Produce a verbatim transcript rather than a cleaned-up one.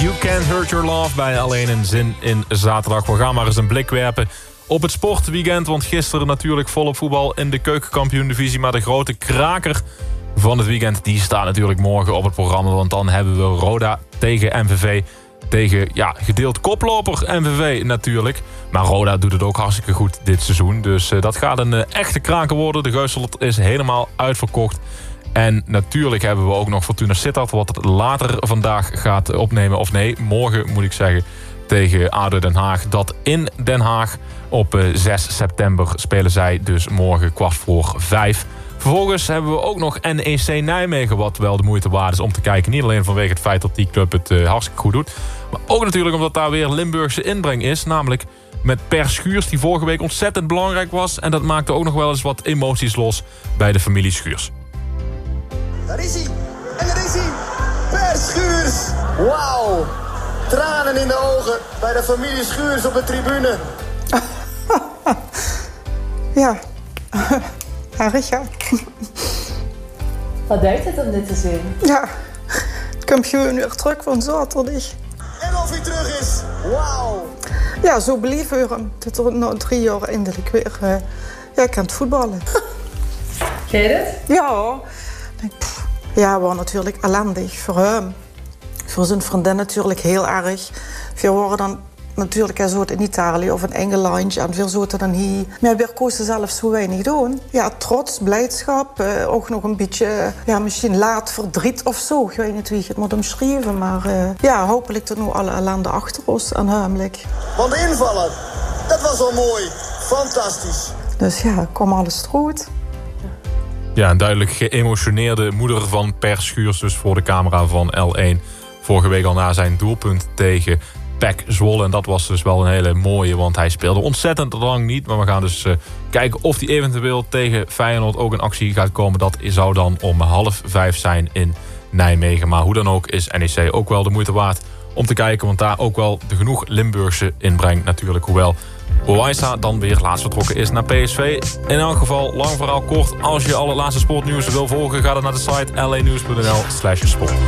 You Can't Hurt Your Love bij Alleen een Zin in Zaterdag. We gaan maar eens een blik werpen op het sportweekend. Want gisteren natuurlijk volop voetbal in de keukenkampioen-divisie. Maar de grote kraker van het weekend die staat natuurlijk morgen op het programma. Want dan hebben we Roda tegen M V V. Tegen, ja, gedeeld koploper M V V natuurlijk. Maar Roda doet het ook hartstikke goed dit seizoen. Dus uh, dat gaat een uh, echte kraker worden. De Geuselot is helemaal uitverkocht. En natuurlijk hebben we ook nog Fortuna Sittard, wat later vandaag gaat opnemen. Of nee, morgen moet ik zeggen, tegen A D O Den Haag. Dat in Den Haag op uh, zes september spelen zij dus morgen kwart voor vijf. Vervolgens hebben we ook nog N E C Nijmegen, wat wel de moeite waard is om te kijken. Niet alleen vanwege het feit dat die club het uh, hartstikke goed doet. Maar ook natuurlijk omdat daar weer Limburgse inbreng is. Namelijk met Per Schuurs, die vorige week ontzettend belangrijk was. En dat maakte ook nog wel eens wat emoties los bij de familie Schuurs. Daar is hij. En daar is hij. Per Schuurs. Wauw. Tranen in de ogen bij de familie Schuurs op de tribune. Ja. Ja, Richard. Wat deed het om dit te zien? Ja. Het kampioen weer terug van zaterdag. En of hij terug is. Wauw. Ja, zo beleef ik hem. Dat er na drie jaar eindelijk weer uh, ja, kan voetballen. Ken je dit? Ja. Pff, ja, was natuurlijk ellendig voor hem. Voor zijn vriendin natuurlijk heel erg. We waren dan natuurlijk zo in Italië of in Engeland en we zouden dan hier. Maar we kozen zelf zo weinig doen. Ja, trots, blijdschap, uh, ook nog een beetje, ja, misschien laat verdriet of zo. Ik weet niet wie het moet omschrijven, maar uh, ja, hopelijk tot nu alle ellende achter ons en heimelijk. Want de invaller, dat was wel mooi. Fantastisch. Dus ja, kom alles goed. Ja, een duidelijk geëmotioneerde moeder van Per Schuurs, dus voor de camera van L één. Vorige week al na zijn doelpunt tegen P E C Zwolle. En dat was dus wel een hele mooie, want hij speelde ontzettend lang niet. Maar we gaan dus uh, kijken of hij eventueel tegen Feyenoord ook in actie gaat komen. Dat zou dan om half vijf zijn in Nijmegen. Maar hoe dan ook is N E C ook wel de moeite waard om te kijken. Want daar ook wel de genoeg Limburgse inbreng natuurlijk. Hoewel Owaisa dan weer laatst vertrokken is naar P S V. In elk geval, lang verhaal kort. Als je alle laatste sportnieuws wil volgen, ga dan naar de site l a nieuws punt n l slash sport.